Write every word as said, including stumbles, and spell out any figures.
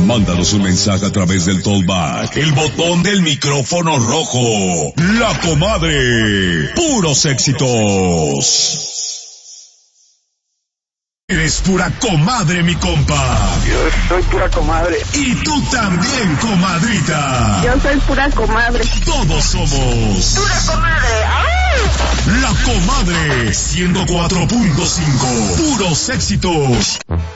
Mándanos un mensaje a través del Tollback, el botón del micrófono rojo. La Comadre. Puros éxitos. Eres pura comadre, mi compa. Yo soy pura comadre. Y tú también, comadrita. Yo soy pura comadre. Todos somos pura comadre. ¡Ay! La Comadre ciento cuatro punto cinco. Puros éxitos.